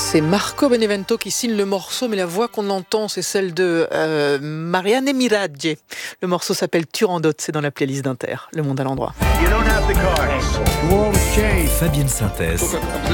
C'est Marco Benevento qui signe le morceau, mais la voix qu'on entend, c'est celle de Marianne Miragge. Le morceau s'appelle Turandot, c'est dans la playlist d'Inter, Le Monde à l'endroit. Fabienne Synthèse.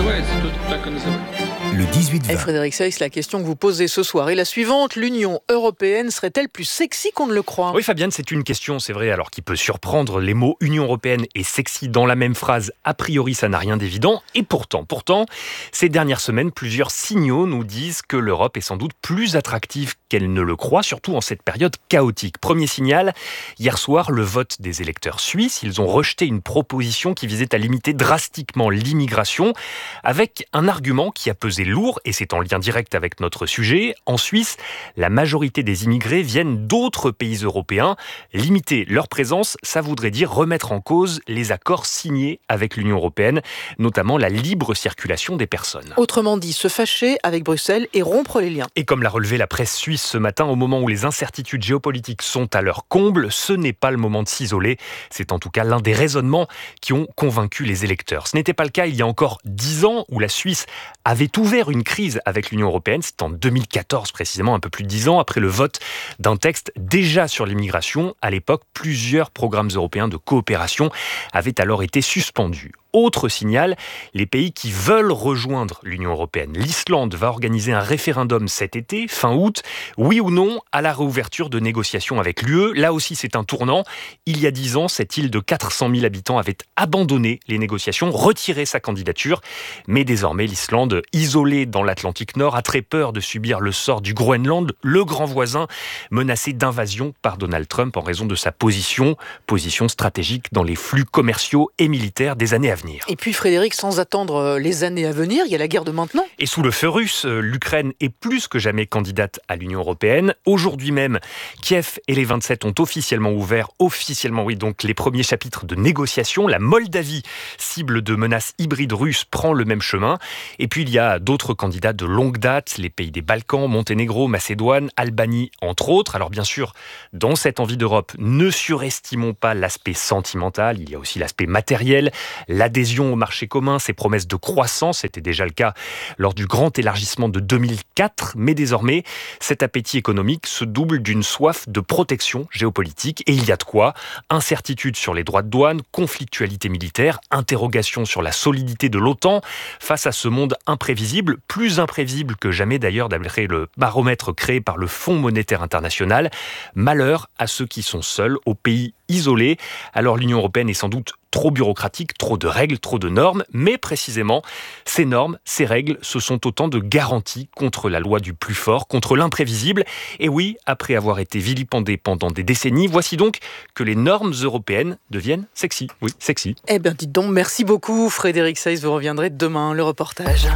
Le 18-20. Et Frédéric Seyss, la question que vous posez ce soir est la suivante. L'Union européenne serait-elle plus sexy qu'on ne le croit ? Oui, Fabienne, c'est une question, c'est vrai, alors qui peut surprendre. Les mots Union européenne et sexy dans la même phrase, a priori, ça n'a rien d'évident. Et pourtant, ces dernières semaines, plusieurs signaux nous disent que l'Europe est sans doute plus attractive qu'elle ne le croit, surtout en cette période chaotique. Premier signal, hier soir, le vote des électeurs suisses. Ils ont rejeté une proposition qui visait à limiter drastiquement l'immigration, avec un argument qui a pesé lourd, et c'est en lien direct avec notre sujet. En Suisse, la majorité des immigrés viennent d'autres pays européens. Limiter leur présence, ça voudrait dire remettre en cause les accords signés avec l'Union européenne, notamment la libre circulation des personnes. Autrement dit, se fâcher avec Bruxelles et rompre les liens. Et comme l'a relevé la presse suisse ce matin, au moment où les incertitudes géopolitiques sont à leur comble, ce n'est pas le moment de s'isoler. C'est en tout cas l'un des raisonnements qui ont convaincu les électeurs. Ce n'était pas le cas il y a encore 10 ans, où la Suisse avait ouvert une crise avec l'Union européenne. C'est en 2014 précisément, un peu plus de 10 ans, après le vote d'un texte déjà sur l'immigration. À l'époque, plusieurs programmes européens de coopération avaient alors été suspendus. Autre signal, les pays qui veulent rejoindre l'Union européenne. L'Islande va organiser un référendum cet été, fin août, oui ou non à la réouverture de négociations avec l'UE. Là aussi, c'est un tournant. Il y a 10 ans, cette île de 400 000 habitants avait abandonné les négociations, retiré sa candidature. Mais désormais, l'Islande, isolée dans l'Atlantique Nord, a très peur de subir le sort du Groenland, le grand voisin, menacé d'invasion par Donald Trump en raison de sa position stratégique dans les flux commerciaux et militaires des années à venir. Et puis Frédéric, sans attendre les années à venir, il y a la guerre de maintenant. Et sous le feu russe, l'Ukraine est plus que jamais candidate à l'Union européenne. Aujourd'hui même, Kiev et les 27 ont officiellement ouvert, donc les premiers chapitres de négociations. La Moldavie, cible de menaces hybrides russes, prend le même chemin. Et puis il y a d'autres candidats de longue date, les pays des Balkans, Monténégro, Macédoine, Albanie, entre autres. Alors bien sûr, dans cette envie d'Europe, ne surestimons pas l'aspect sentimental, il y a aussi l'aspect matériel, l'adhésion au marché commun, ses promesses de croissance, c'était déjà le cas lors du grand élargissement de 2004, mais désormais, cet appétit économique se double d'une soif de protection géopolitique, et il y a de quoi. Incertitude sur les droits de douane, conflictualité militaire, interrogation sur la solidité de l'OTAN face à ce monde imprévisible, plus imprévisible que jamais d'ailleurs d'après le baromètre créé par le Fonds monétaire international. Malheur à ceux qui sont seuls, aux pays isolés. Alors l'Union européenne est sans doute trop bureaucratique, trop de règles, trop de normes, mais précisément, ces normes, ces règles, ce sont autant de garanties contre la loi du plus fort, contre l'imprévisible. Et oui, après avoir été vilipendées pendant des décennies, voici donc que les normes européennes deviennent sexy. Oui, sexy. Eh bien, dites donc, merci beaucoup Frédéric Seyss, vous reviendrez demain, le reportage.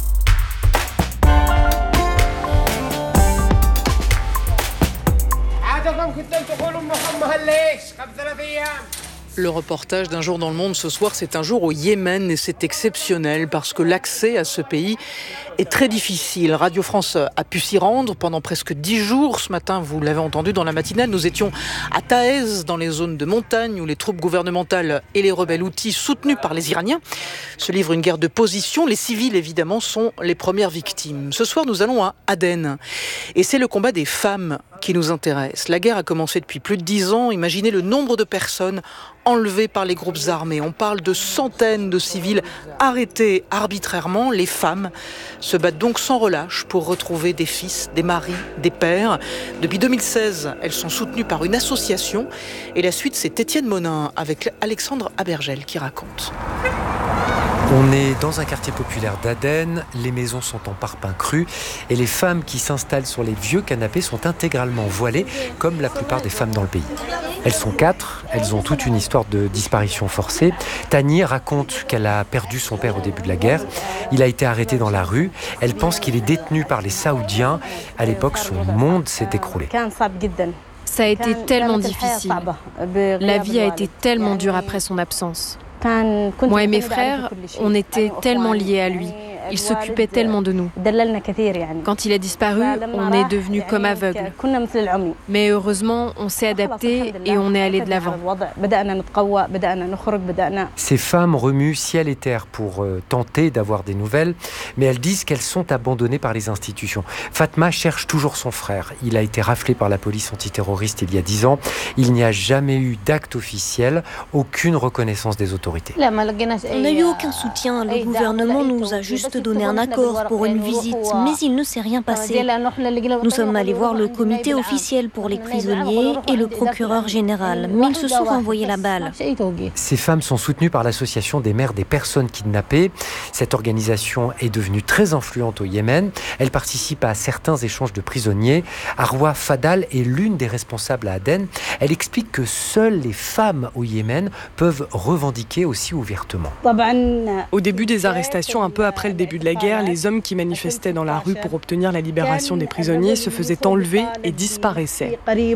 Le reportage d'un jour dans le monde ce soir, c'est un jour au Yémen et c'est exceptionnel parce que l'accès à ce pays est très difficile. Radio France a pu s'y rendre pendant presque 10 jours. Ce matin, vous l'avez entendu dans la matinale, nous étions à Taez, dans les zones de montagne où les troupes gouvernementales et les rebelles houthis soutenus par les Iraniens se livrent une guerre de position. Les civils, évidemment, sont les premières victimes. Ce soir, nous allons à Aden et c'est le combat des femmes qui nous intéresse. La guerre a commencé depuis plus de 10 ans. Imaginez le nombre de personnes enlevées par les groupes armés. On parle de centaines de civils arrêtés arbitrairement. Les femmes se battent donc sans relâche pour retrouver des fils, des maris, des pères. Depuis 2016, elles sont soutenues par une association. Et la suite, c'est Étienne Monin avec Alexandre Abergel qui raconte. On est dans un quartier populaire d'Aden, les maisons sont en parpaing cru et les femmes qui s'installent sur les vieux canapés sont intégralement voilées, comme la plupart des femmes dans le pays. Elles sont 4, elles ont toute une histoire de disparition forcée. Tani raconte qu'elle a perdu son père au début de la guerre. Il a été arrêté dans la rue. Elle pense qu'il est détenu par les Saoudiens. À l'époque, son monde s'est écroulé. Ça a été tellement difficile. La vie a été tellement dure après son absence. Moi et mes frères, on était tellement liés à lui. Il s'occupait tellement de nous. Quand il a disparu, on est devenus comme aveugles. Mais heureusement, on s'est adapté et on est allé de l'avant. Ces femmes remuent ciel et terre pour tenter d'avoir des nouvelles, mais elles disent qu'elles sont abandonnées par les institutions. Fatma cherche toujours son frère. Il a été raflé par la police antiterroriste il y a 10 ans. Il n'y a jamais eu d'acte officiel, aucune reconnaissance des autorités. On n'a eu aucun soutien. Le gouvernement nous a juste donné un accord pour une visite, mais il ne s'est rien passé. Nous sommes allés voir le comité officiel pour les prisonniers et le procureur général, mais ils se sont renvoyés la balle. Ces femmes sont soutenues par l'association des mères des personnes kidnappées. Cette organisation est devenue très influente au Yémen. Elle participe à certains échanges de prisonniers. Arwa Fadal est l'une des responsables à Aden. Elle explique que seules les femmes au Yémen peuvent revendiquer aussi ouvertement. Au début des arrestations, un peu après le début de la guerre, les hommes qui manifestaient dans la rue pour obtenir la libération des prisonniers se faisaient enlever et disparaissaient.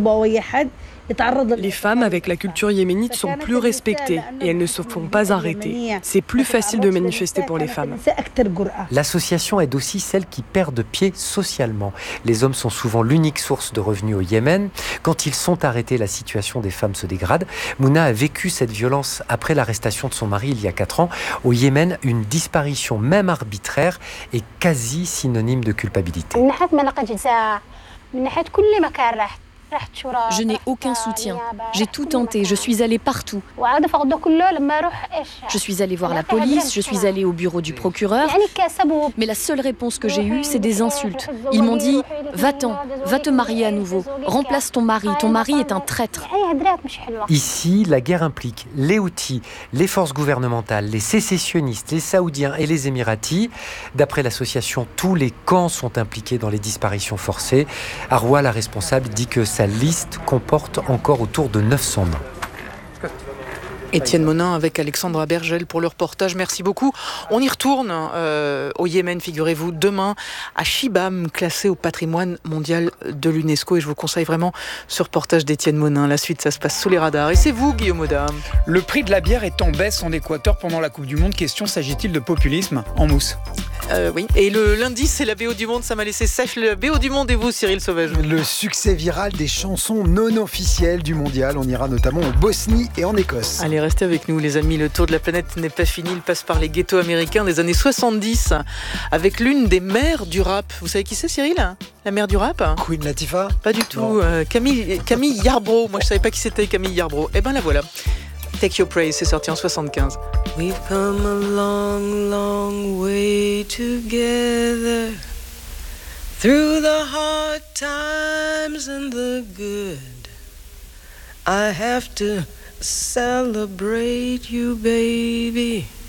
Les femmes avec la culture yéménite sont plus respectées et elles ne se font pas arrêter. C'est plus facile de manifester pour les femmes. L'association aide aussi celles qui perdent pied socialement. Les hommes sont souvent l'unique source de revenus au Yémen. Quand ils sont arrêtés, la situation des femmes se dégrade. Mouna a vécu cette violence après l'arrestation de son mari il y a 4 ans. Au Yémen, une disparition, même arbitraire, est quasi synonyme de culpabilité. Je n'ai aucun soutien. J'ai tout tenté, je suis allée partout. Je suis allée voir la police, je suis allée au bureau du procureur. Mais la seule réponse que j'ai eue, c'est des insultes. Ils m'ont dit « Va-t'en, va te marier à nouveau, remplace ton mari est un traître. » Ici, la guerre implique les Houthis, les forces gouvernementales, les sécessionnistes, les Saoudiens et les Émiratis. D'après l'association, tous les camps sont impliqués dans les disparitions forcées. Arwa, la responsable, dit que sa liste comporte encore autour de 900 noms. Étienne Monin avec Alexandra Bergel pour le reportage. Merci beaucoup. On y retourne au Yémen, figurez-vous, demain à Shibam, classé au patrimoine mondial de l'UNESCO. Et je vous conseille vraiment ce reportage d'Étienne Monin. La suite, ça se passe sous les radars. Et c'est vous, Guillaume Audin. Le prix de la bière est en baisse en Équateur pendant la Coupe du Monde. Question, s'agit-il de populisme en mousse? Oui. Et le lundi, c'est la BO du Monde. Ça m'a laissé sèche. La BO du Monde et vous, Cyril Sauvage. Le succès viral des chansons non officielles du mondial. On ira notamment en Bosnie et en Écosse. Allez, restez avec nous, les amis. Le tour de la planète n'est pas fini. Il passe par les ghettos américains des années 70 avec l'une des mères du rap. Vous savez qui c'est, Cyril? La mère du rap? Queen Latifah? Pas du tout. Camille Yarbrough. Moi, je savais pas qui c'était, Camille Yarbrough. Eh ben la voilà. Take Your Praise, c'est sorti en 75. We've come a long, long way together through the hard times and the good. I have to celebrate you, baby.